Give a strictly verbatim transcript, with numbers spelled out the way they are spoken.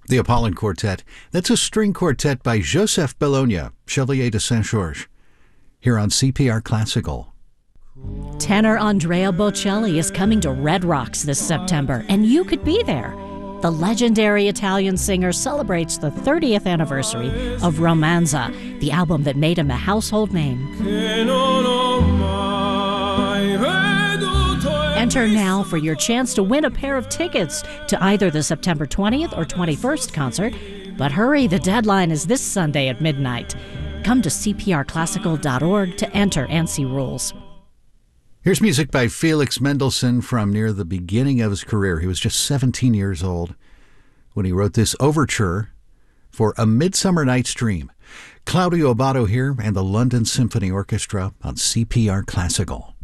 The Apollon Quartet. That's a string quartet by Joseph Bologna, Chevalier de Saint-Georges, here on C P R Classical. Tenor Andrea Bocelli is coming to Red Rocks this September, and you could be there. The legendary Italian singer celebrates the thirtieth anniversary of Romanza, the album that made him a household name. Enter now for your chance to win a pair of tickets to either the September twentieth or twenty-first concert. But hurry, the deadline is this Sunday at midnight. Come to C P R classical dot org to enter and see rules. Here's music by Felix Mendelssohn from near the beginning of his career. He was just seventeen years old when he wrote this overture for A Midsummer Night's Dream. Claudio Abbado here and the London Symphony Orchestra on C P R Classical.